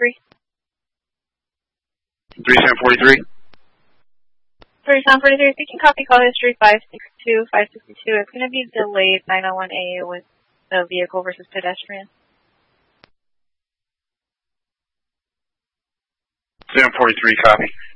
3743. 3743, speaking copy call history 562. It's going to be delayed 901A with the vehicle versus pedestrian. 743, copy.